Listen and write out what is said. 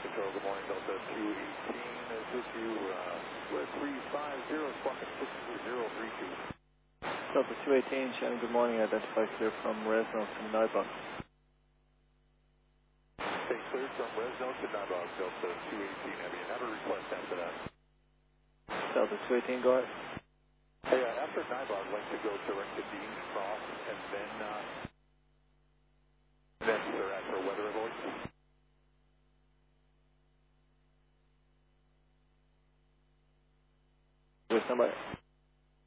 Control, good morning, Delta 218. Is with you, with 350, squawking 6032. Delta 218, Shannon, good morning. Identify clear from Resno to Nybog. Stay clear from Resno to Nybog, Delta 218. Have a request after that? Delta 218, go ahead. Hey, after Nybog, I'd like to go direct to Dean's Cross and then they're at for weather avoid. There's somebody.